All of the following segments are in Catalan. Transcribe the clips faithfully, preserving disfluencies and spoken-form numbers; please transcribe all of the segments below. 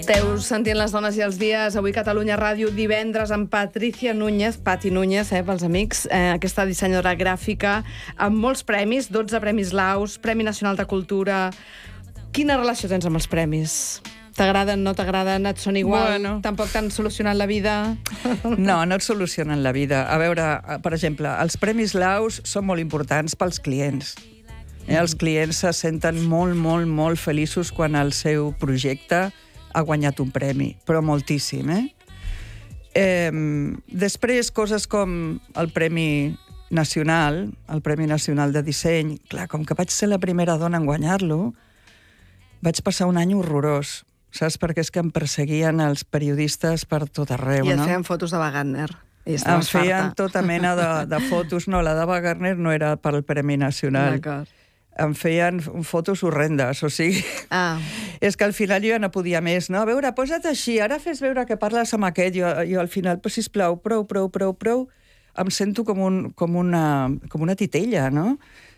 Esteu sentint Les dones i els dies, avui Catalunya Ràdio, divendres amb Patricia Núñez, Pati Núñez, eh, pels amics, eh, aquesta dissenyadora gràfica, amb molts premis, dotze premis Laus, Premi Nacional de Cultura. Quina relació tens amb els premis? T'agraden, no t'agraden, et són igual? Bueno. Tampoc t'han solucionat la vida? No, no et solucionen la vida. A veure, per exemple, els Premis Laus són molt importants pels clients. Eh? Els clients se senten molt, molt, molt feliços quan el seu projecte ha guanyat un premi, però moltíssim, eh? eh després, coses com el Premi Nacional, el Premi Nacional de Disseny, clar, com que vaig ser la primera dona en guanyar-lo, vaig passar un any horrorós, saps? Perquè és que em perseguien els periodistes per tot arreu, I et no? feien fotos de Wagner. I em feien tota mena de, de fotos. No, la de Wagner no era per al Premi Nacional. D'acord. Em feien fotos horrendes, o sigui... Ah. És que al final jo ja no podia més, no? A veure, posa't així, ara fes veure que parles amb aquest. Jo, jo al final, però sisplau, prou, prou, prou, prou, em sento com, un, com, una, com una titella, no?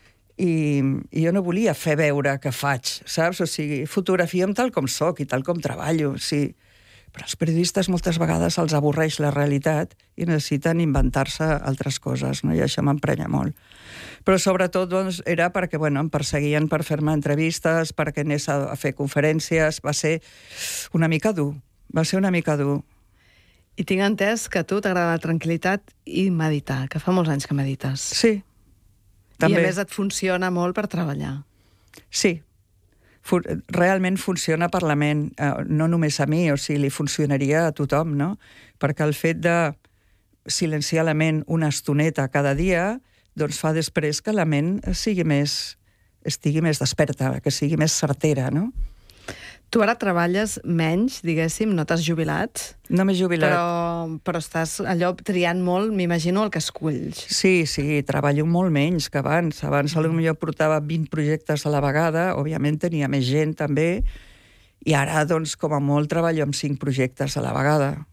I, I jo no volia fer veure que faig, saps? O sigui, fotografia'm tal com soc i tal com treballo, sí. Però als periodistes moltes vegades els avorreix la realitat i necessiten inventar-se altres coses, no? I això m'emprenya molt. Però sobretot doncs, era perquè bueno, em perseguien per fer-me entrevistes, perquè anés a, a fer conferències. Va ser una mica dur, va ser una mica dur. I tinc entès que a tu t'agrada la tranquil·litat i meditar, que fa molts anys que medites. Sí, també. I a més et funciona molt per treballar. Sí, realment funciona per la ment, no només a mi, o sigui, li funcionaria a tothom, no? Perquè el fet de silenciar la ment una estoneta cada dia doncs fa després que la ment sigui més, estigui més desperta, que sigui més certera, no? Tu ara treballes menys, diguéssim, no t'has jubilat? No m'he jubilat. Però, però estàs allò triant molt, m'imagino, el que esculls. Sí, sí, treballo molt menys que abans. Abans potser portava vint projectes a la vegada, òbviament tenia més gent també, i ara, doncs, com a molt, treballo amb cinc projectes a la vegada.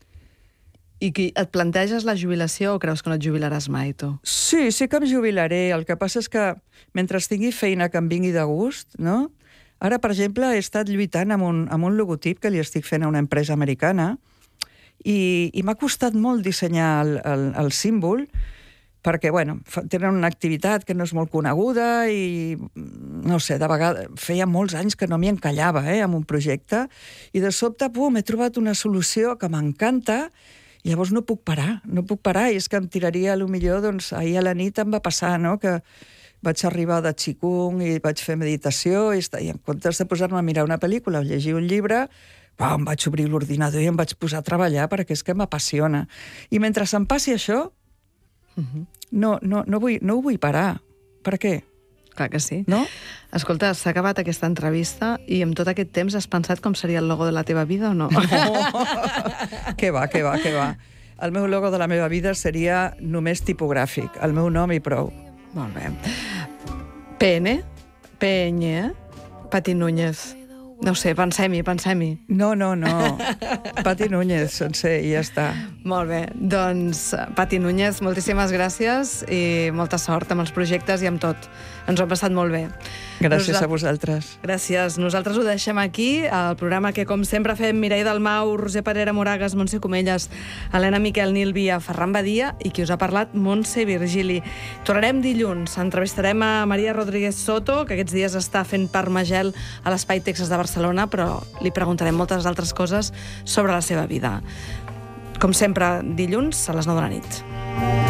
I qui, et planteges la jubilació o creus que no et jubilaràs mai, tu? Sí, sí que em jubilaré. El que passa és que mentre tingui feina que em vingui de gust, no? Ara, per exemple, he estat lluitant amb un, amb un logotip que li estic fent a una empresa americana i, i m'ha costat molt dissenyar el, el, el símbol perquè, bueno, tenen una activitat que no és molt coneguda i, no sé, de vegades, feia molts anys que no m'hi encallava, eh, amb un projecte, i de sobte, pum, he trobat una solució que m'encanta. Llavors no puc parar, no puc parar, i és que em tiraria, potser, doncs, ahir a la nit em va passar, no?, que vaig arribar de Qigong i vaig fer meditació i, i en comptes de posar-me a mirar una pel·lícula o llegir un llibre, wow, em vaig obrir l'ordinador i em vaig posar a treballar perquè és que m'apassiona. I mentre se'm passi això, uh-huh. no, no, no, vull, no ho vull parar. Per què? Clar que sí. No? Escolta, s'ha acabat aquesta entrevista i amb tot aquest temps has pensat com seria el logo de la teva vida o no? No. Què va, què va, què va. El meu logo de la meva vida seria només tipogràfic, el meu nom i prou. Molt bé. P N? P N, eh? Pati Núñez. No sé, pensem-hi, pensem-hi. No, no, no. Pati Núñez, sencer, i ja està. Molt bé. Doncs, Pati Núñez, moltíssimes gràcies i molta sort amb els projectes i amb tot. Ens ho hem passat molt bé. Gràcies Nosaltres... a vosaltres. Gràcies. Nosaltres ho deixem aquí, el programa que, com sempre, fem Mireia Dalmau, Roser Parera Moragas, Montse Comelles, Helena Miquel Nílvia, Ferran Badia i qui us ha parlat, Montse Virgili. Tornarem dilluns. Entrevistarem a Maria Rodríguez Soto, que aquests dies està fent Parmagel a l'Espai Texas de Barcelona, però li preguntarem moltes altres coses sobre la seva vida. Com sempre, dilluns a les nou de la nit.